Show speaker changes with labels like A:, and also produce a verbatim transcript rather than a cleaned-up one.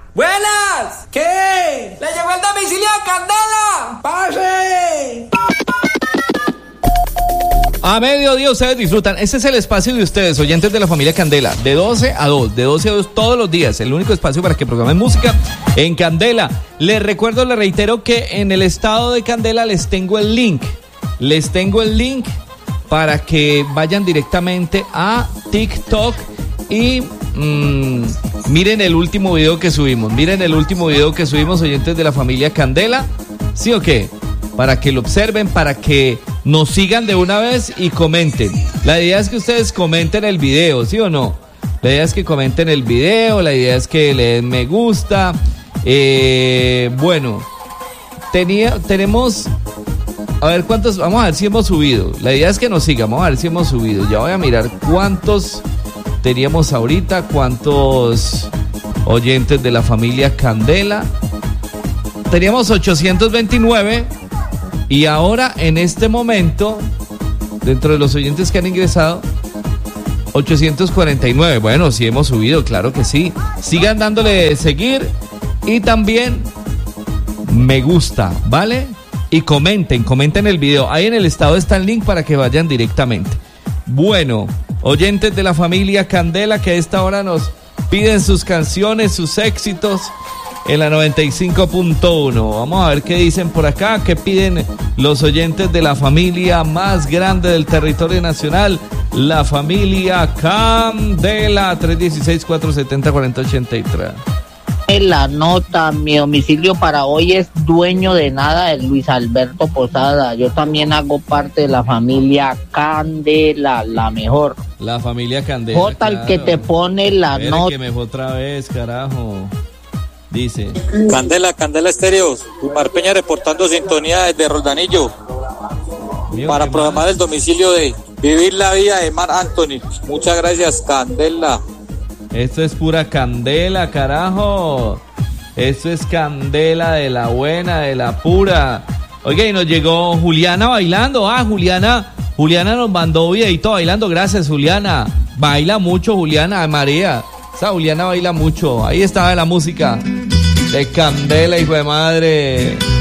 A: Buenas.
B: ¿Qué?
A: Le llegó el domicilio de Candela.
B: ¡Pase!
C: A mediodía ustedes disfrutan. Este es el espacio de ustedes, oyentes de la familia Candela, de doce a dos, de doce a dos todos los días. El único espacio para que programen música en Candela. Les recuerdo, les reitero que en el estado de Candela les tengo el link. Les tengo el link para que vayan directamente a TikTok y mmm, miren el último video que subimos. Miren el último video que subimos, oyentes de la familia Candela. ¿Sí o qué? Para que lo observen, para que nos sigan de una vez y comenten. La idea es que ustedes comenten el video, ¿sí o no? La idea es que comenten el video, la idea es que le den me gusta. Eh, bueno, tenía, tenemos, a ver cuántos, vamos a ver si hemos subido. La idea es que nos sigan, vamos a ver si hemos subido. Ya voy a mirar cuántos teníamos ahorita, cuántos oyentes de la familia Candela. Teníamos ochocientos veintinueve. Y ahora, en este momento, dentro de los oyentes que han ingresado, ochocientos cuarenta y nueve. Bueno, sí hemos subido, claro que sí. Sigan dándole seguir y también me gusta, ¿vale? Y comenten, comenten el video. Ahí en el estado está el link para que vayan directamente. Bueno, oyentes de la familia Candela que a esta hora nos piden sus canciones, sus éxitos. En la noventa y cinco punto uno. Vamos a ver qué dicen por acá, qué piden los oyentes de la familia más grande del territorio nacional, la familia Candela. Tres uno seis, cuatro siete cero, cuatro cero ocho tres.
D: La nota, mi domicilio para hoy es dueño de nada de Luis Alberto Posada. Yo también hago parte de la familia Candela, la mejor.
C: La familia Candela.
D: J, el
C: claro.
D: que te pone la
C: Espere
D: nota.
C: Que me fue otra vez, carajo. Dice
E: Candela, Candela Estéreos, Mar Peña reportando sintonía desde Roldanillo
C: Mío,
E: para programar
C: más?
E: el domicilio de Vivir la Vida de Mar Anthony. Muchas gracias, Candela.
C: Esto es pura candela, carajo. Esto es candela de la buena, de la pura. Oiga, y nos llegó Juliana bailando. Ah, Juliana, Juliana nos mandó un videito bailando. Gracias, Juliana. Baila mucho, Juliana, María. Esa Juliana baila mucho. Ahí estaba la música de Candela, hijo de madre.